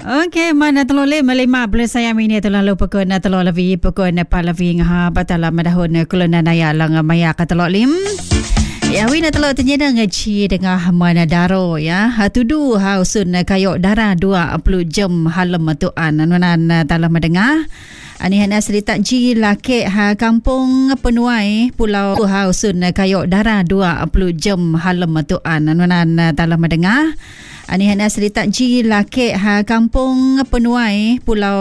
Okey, mana telur lima belas saya ini telah lupa pukul na telur lebih pukul na palavi ngah batala madahun kulana naya lang maya ka telur lim. Ya wina telur ternyata ngaci dengan mana daro ya. Hatudu hausun kayok darah 20 jam halam tuan anunan talah mendengar. Ani hana cerita ji laki ha kampung Penuai Pulau Hausun kayok darah 20 jam halam tuan anunan talah mendengar. Ani hana cerita ji laki ha kampung Penuai Pulau